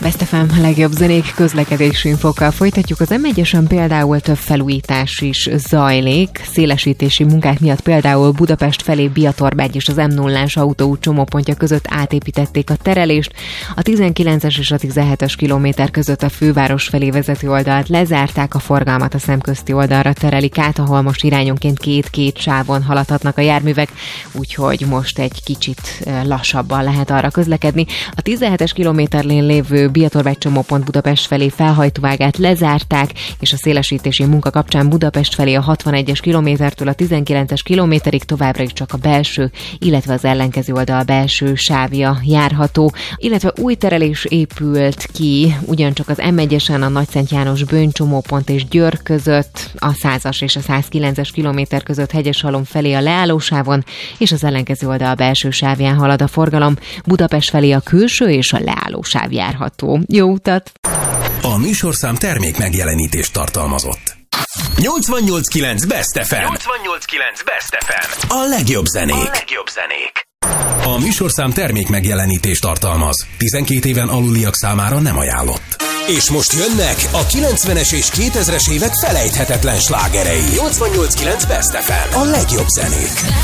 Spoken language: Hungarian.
Best FM, a legjobb zenék, közlekedési infokkal folytatjuk. Az M1-esen például több felújítás is zajlik. Szélesítési munkák miatt például Budapest felé Biatorbágy és az M0-ás autóút csomópontja között átépítették a terelést. A 19-es és a 17-es kilométer között a főváros felé vezető oldalt lezárták, a forgalmat a szemközti oldalra terelik át, ahol most irányonként két sávon haladhatnak a járművek, úgyhogy most egy kicsit lassabban lehet arra közlekedni. A 17-es kilométerlén lévő Biatorbágy csomópont Budapest felé felhajtóágát lezárták, és a szélesítési munka kapcsán Budapest felé a 61-es kilométertől a 19-es kilométerig továbbra is csak a belső, illetve az ellenkező oldal belső sávja járható, illetve új terelés épült ki, ugyancsak az M1-esen a Nagyszent János Böny csomópont és Győr között, a 100-as és a 109-es kilométer között Hegyeshalom felé a leállósávon, és az ellenkező oldal belső sávján halad a forgalom, Budapest felé a külső és a leállósáv járható. Jó utat! A műsorszám termék megjelenítést tartalmazott. 88.9 Best FM. 88.9 Best FM. A legjobb zenék. A műsorszám termék megjelenítést tartalmaz. 12 éven aluliak számára nem ajánlott. És most jönnek a 90-es és 2000-es évek felejthetetlen slágerei. 88.9 Best FM. A legjobb zenék.